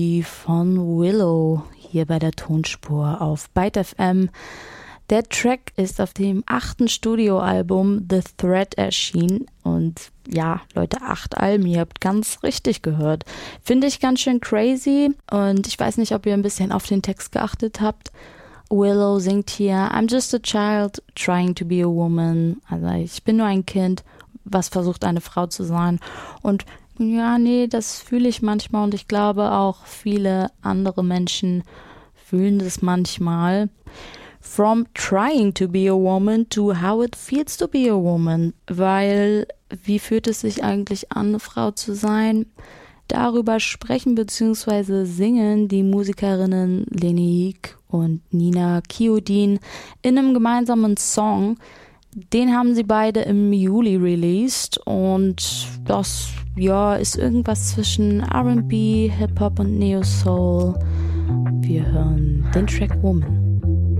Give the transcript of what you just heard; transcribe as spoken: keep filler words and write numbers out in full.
von Willow hier bei der Tonspur auf Byte F M. Der Track ist auf dem achten Studioalbum The Thread erschienen und ja, Leute, acht Alben, ihr habt ganz richtig gehört. Finde ich ganz schön crazy und ich weiß nicht, ob ihr ein bisschen auf den Text geachtet habt. Willow singt hier I'm just a child trying to be a woman. Also ich bin nur ein Kind, was versucht eine Frau zu sein. Und ja, nee, das fühle ich manchmal und ich glaube auch viele andere Menschen fühlen das manchmal. From trying to be a woman to how it feels to be a woman. Weil, wie fühlt es sich eigentlich an, eine Frau zu sein? Darüber sprechen bzw. singen die Musikerinnen Lenique und Nina Kyodin in einem gemeinsamen Song. Den haben sie beide im Juli released und das ja, ist irgendwas zwischen R and B, Hip-Hop und Neo-Soul. Wir hören den Track Woman.